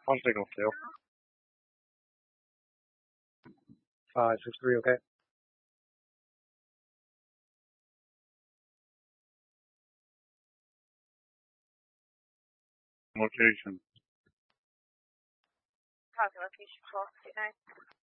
One signal still. 563, okay. Location. Copy, location 1269.